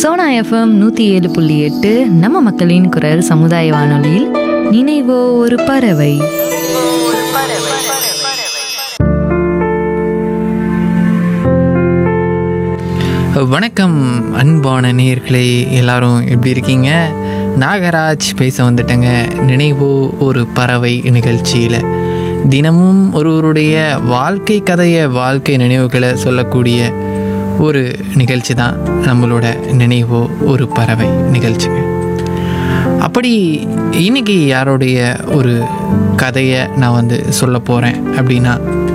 Sona FM 107.8 நம்ம மக்களின் குரல் சமுதாய வானொலியில் நினைவோ ஒரு பறவை. வணக்கம் அன்பான நேயர்களே, எல்லாரும் எப்படி இருக்கீங்க? நாகராஜ் பேச வந்துட்டேங்க. நினைவோ ஒரு பறவை நிகழ்ச்சியில் தினமும் ஒருவருடைய வாழ்க்கை கதையை, வாழ்க்கை நினைவுகளை சொல்லக்கூடிய ஒரு நிகழ்ச்சி தான் நம்மளோட நினைவோ ஒரு பறவை நிகழ்ச்சிங்க. அப்படி இன்னைக்கு யாருடைய ஒரு கதையை நான் சொல்ல போகிறேன் அப்படின்னா,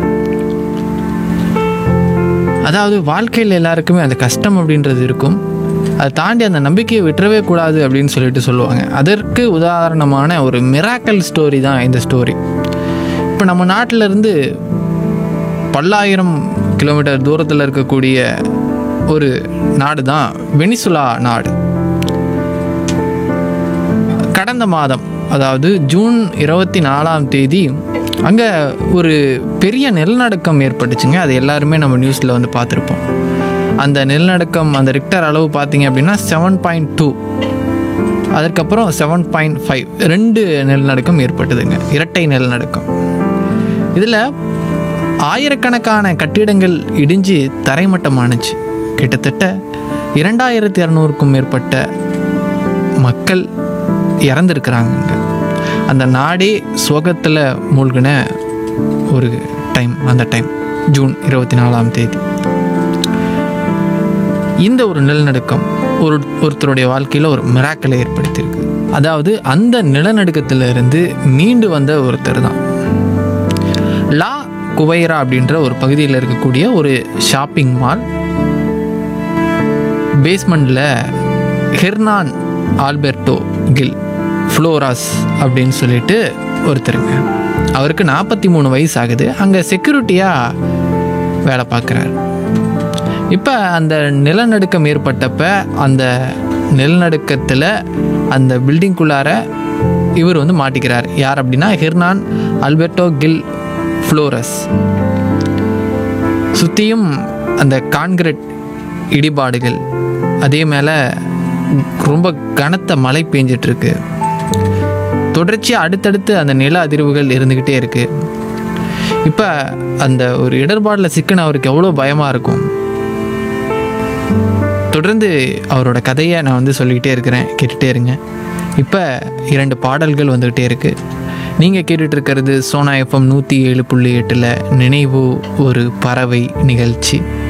அதாவது வாழ்க்கையில் எல்லாருக்குமே அந்த கஷ்டம் அப்படின்றது இருக்கும். அதை தாண்டி அந்த நம்பிக்கையை விட்டுறவே கூடாது அப்படின்னு சொல்லுவாங்க. அதற்கு உதாரணமான ஒரு மிராக்கல் ஸ்டோரி தான் இந்த ஸ்டோரி. இப்போ நம்ம நாட்டிலேருந்து பல்லாயிரம் கிலோமீட்டர் தூரத்தில் இருக்கக்கூடிய ஒரு நாடு தான் வெனிசுலா நாடு. கடந்த மாதம், அதாவது ஜூன் 24 அங்கே ஒரு பெரிய நிலநடுக்கம் ஏற்பட்டுச்சுங்க. அது எல்லாருமே நம்ம நியூஸில் பார்த்துருப்போம். அந்த நிலநடுக்கம், அந்த ரிக்டர் அளவு பார்த்தீங்க அப்படின்னா 7.2, அதற்கப்புறம் 7.5, 2 நிலநடுக்கம் ஏற்பட்டதுங்க, இரட்டை நிலநடுக்கம். இதில் ஆயிரக்கணக்கான கட்டிடங்கள் இடிஞ்சு தரைமட்டமானுச்சு. கிட்டத்தட்ட 2200க்கும் மேற்பட்ட மக்கள் இறந்துருக்கிறாங்க. அந்த நாடே சோகத்தில் மூழ்கின ஒரு டைம் அந்த டைம், ஜூன் 24. இந்த ஒரு நிலநடுக்கம் ஒருத்தருடைய வாழ்க்கையில் ஒரு மிராக்கலை ஏற்படுத்தியிருக்கு. அதாவது அந்த நிலநடுக்கத்திலிருந்து மீண்டு வந்த ஒருத்தர் தான் லா குவைரா அப்படின்ற ஒரு பகுதியில் இருக்கக்கூடிய ஒரு shopping mall பேஸ்மெண்டில் Hernan Alberto kill ஃப்ளோராஸ் அப்படின்னு சொல்லிட்டு ஒருத்தருங்க. அவருக்கு 43 வயசு ஆகுது. அங்கே செக்யூரிட்டியாக வேலை பார்க்குறாரு. இப்போ அந்த நிலநடுக்கம் ஏற்பட்டப்ப அந்த நிலநடுக்கத்தில் அந்த பில்டிங்குள்ளார இவர் மாட்டிக்கிறார். யார் அப்படின்னா ஹெர்னான் ஆல்பெர்டோ கில் ஃப்ளோரஸ். சுற்றியும் அந்த கான்கிரீட் இடிபாடுகள், அதே மேலே ரொம்ப கனத்த மழை பெஞ்சிட்ருக்கு. தொடர்ச்சியாக அடுத்தடுத்து அந்த நில அதிர்வுகள் இருந்துக்கிட்டே இருக்குது. இப்போ அந்த ஒரு இடர்பாடில் சிக்கன அவருக்கு எவ்வளோ பயமாக இருக்கும். தொடர்ந்து அவரோட கதையை நான் சொல்லிக்கிட்டே இருக்கிறேன், கேட்டுகிட்டே இருங்க. இப்போ 2 பாடல்கள் வந்துக்கிட்டே இருக்குது. நீங்கள் கேட்டுட்டு இருக்கிறது சோனா எஃப்எம் 107.8 நினைவு ஒரு பறவை நிகழ்ச்சி.